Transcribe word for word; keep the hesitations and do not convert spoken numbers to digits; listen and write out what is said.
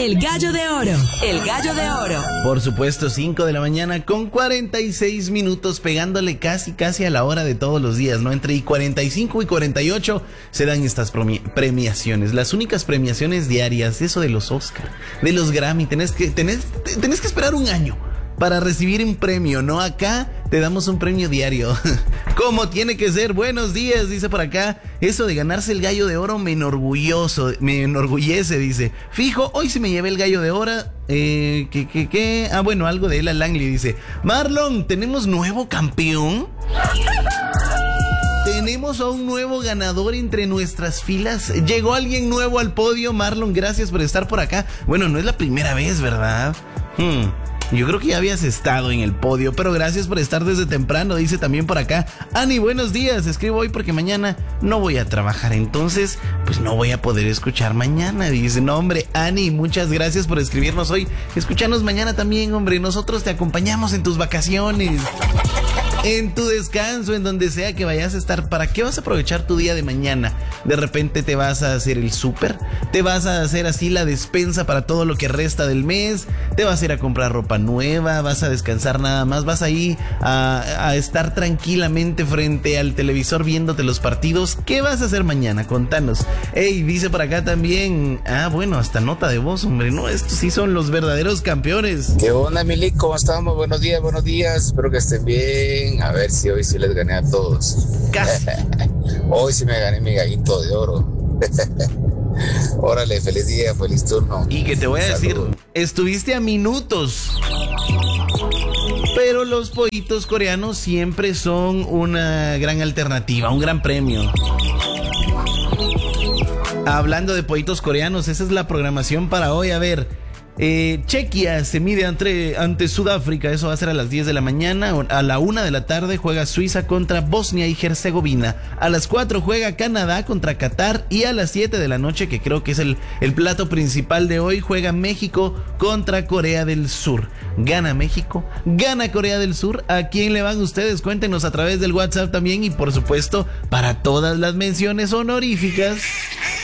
El Gallo de Oro. El Gallo de Oro. Por supuesto, cinco de la mañana con cuarenta y seis minutos, pegándole casi casi a la hora de todos los días, ¿no? Entre cuarenta y cinco y cuarenta y ocho se dan estas premiaciones, las únicas premiaciones diarias, eso de los Oscar, de los Grammy. Tenés que, tenés, tenés que esperar un año para recibir un premio, ¿no? Acá te damos un premio diario. Como tiene que ser. Buenos días, dice por acá. Eso de ganarse el Gallo de Oro me enorgulloso, me enorgullece, dice. Fijo, hoy sí me llevé el Gallo de Oro. Eh, ¿qué, qué, qué? Ah, bueno, algo de Ella Langley, dice. Marlon, ¿tenemos nuevo campeón? Tenemos a un nuevo ganador entre nuestras filas. Llegó alguien nuevo al podio. Marlon, gracias por estar por acá. Bueno, no es la primera vez, ¿verdad? Hmm... Yo creo que ya habías estado en el podio, pero gracias por estar desde temprano, dice también por acá. Ani, buenos días, escribo hoy porque mañana no voy a trabajar, entonces pues no voy a poder escuchar mañana. Dice, no hombre, Ani, muchas gracias por escribirnos hoy. Escúchanos mañana también, hombre, nosotros te acompañamos en tus vacaciones, en tu descanso, en donde sea que vayas a estar. ¿Para qué vas a aprovechar tu día de mañana? De repente te vas a hacer el súper, te vas a hacer así la despensa para todo lo que resta del mes, te vas a ir a comprar ropa nueva, vas a descansar nada más, vas ahí a, a estar tranquilamente frente al televisor viéndote los partidos. ¿Qué vas a hacer mañana? Contanos. Ey, dice por acá también, ah, bueno, hasta nota de voz, hombre, no, estos sí son los verdaderos campeones. ¿Qué onda, Milik? ¿Cómo estamos? Buenos días, buenos días, espero que estén bien. A ver si hoy sí les gané a todos. Casi. Hoy sí me gané mi gallito de oro. Órale, feliz día, feliz turno. Y que te voy a decir, estuviste a minutos. Pero los pollitos coreanos siempre son una gran alternativa, un gran premio. Hablando de pollitos coreanos, esa es la programación para hoy. A ver, eh, Chequia se mide ante, ante Sudáfrica, eso va a ser a las diez de la mañana. A la una de la tarde juega Suiza contra Bosnia y Herzegovina. A las cuatro juega Canadá contra Qatar. Y a las siete de la noche, que creo que es el, el plato principal de hoy, juega México contra Corea del Sur. ¿Gana México? ¿Gana Corea del Sur? ¿A quién le van ustedes? Cuéntenos a través del WhatsApp también. Y por supuesto, para todas las menciones honoríficas,